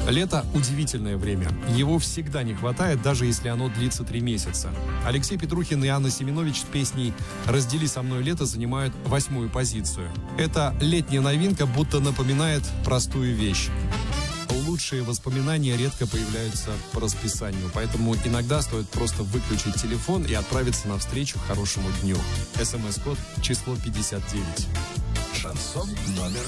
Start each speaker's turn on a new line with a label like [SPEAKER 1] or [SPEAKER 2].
[SPEAKER 1] Лето – удивительное время. Его всегда не хватает, даже если оно длится 3 месяца. Алексей Петрухин и Анна Семенович с песней «Раздели со мной лето» занимают 8-ю позицию. Эта летняя новинка будто напоминает простую вещь. Лучшие воспоминания редко появляются по расписанию, поэтому иногда стоит просто выключить телефон и отправиться навстречу хорошему дню. СМС-код число 59.
[SPEAKER 2] Шансон номер